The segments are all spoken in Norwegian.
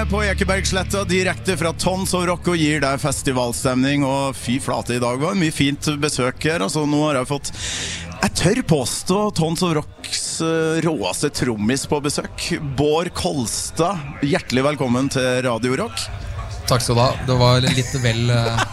på Ekebergsletta direkte fra Tons of Rock og gir deg festivalstemning. Og fy flate, i dag var det mye fint besøk her. Altså, nå har jeg fått, jeg tør påstå, Tons of Rocks råeste trommis på besøk. Bård Kolstad, hjertelig velkommen til Radio Rock. Takk skal du ha. Det var litt vel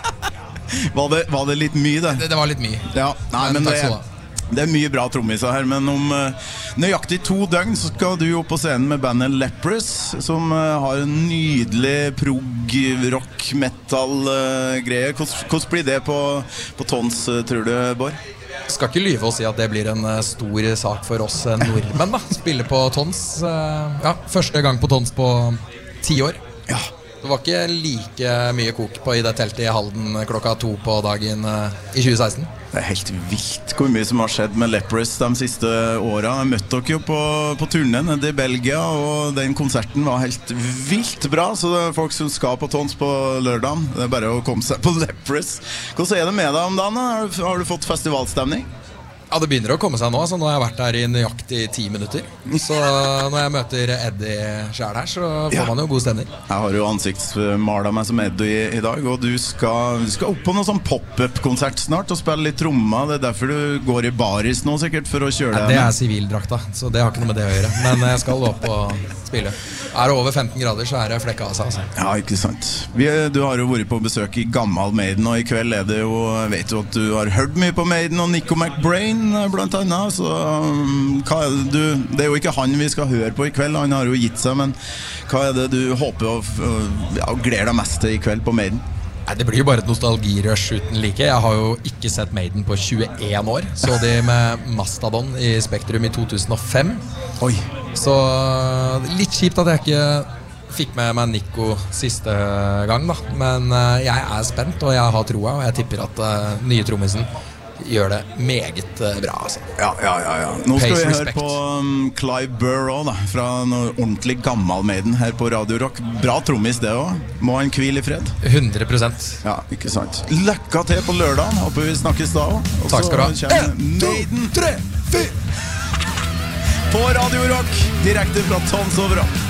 var det litt mye, det? Det var litt mye. Ja, nei, men takk skal du ha. Det er mye bra trommiser her, men om nøyaktig 2 døgn så skal du opp på scenen med bandet Leprous, som har en nydelig prog, rock, metal-greie. Hvordan blir det på Tons, tror du, Bård? Skal ikke lyve og si at det blir en stor sak for oss nordmenn da. Spille på Tons, ja, første gang på Tons på 10 år. Ja. Det var ikke like mye kok på i det teltet i Halden klokka 2 på dagen i 2016. Det er helt vilt hvor mye som har skjedd med Leprous de siste årene. Jeg møtte dere jo på turné nede i Belgia, og den konserten var helt vilt bra. Så det er folk som skal på Tons på lørdagen. Det er bare å komme seg på Leprous. Hvordan er det med deg om dagen? Har du fått festivalstemning? Ja, det begynner å komme seg nå, så nå har jeg vært her i nøyaktig 10 minutter. Så når jeg møter Eddie selv her, så får man jo god stemning. Jeg har jo ansiktsmalet meg som Eddie i dag, og du skal opp på noen sånn pop-up-konsert snart og spille litt trommer. Det er derfor du går i baris nå sikkert for å kjøre deg. Det er sivildrakta, så det har ikke noe med det å gjøre. Men jeg skal opp og spille. Er det over 15 grader, så er det flekka av seg, altså. Ja, ikke sant. Du har jo vært på besøk i Gammal Maiden, og i kveld er det jo, jeg vet jo at du har hørt mye på Maiden og Nico McBrain blant annet, så det er jo ikke han vi skal høre på i kveld, han har jo gitt seg, men hva er det du håper og gleder deg mest til i kveld på Maiden? Nei, det blir jo bare et nostalgirush uten like. Jeg har jo ikke sett Maiden på 21 år. Så de med Mastodon i Spektrum i 2005. Oi. Så litt kjipt at jeg ikke fikk med meg Nico siste gang da. Men jeg er spent, og jeg har troa, og jeg tipper at nye trommisen gjør det meget bra, altså. Ja. Nå skal vi høre på Clive Burr også, da, fra noe ordentlig Gammal Maiden her på Radio Rock. Bra trommis det også. Må han hvile i fred? 100%. Ja, ikke sant. Løkka til på lørdagen. Håper vi snakkes da også. Takk skal du ha. 1, 2, 3, 4 på Radio Rock, direkte fra Tons of Rock.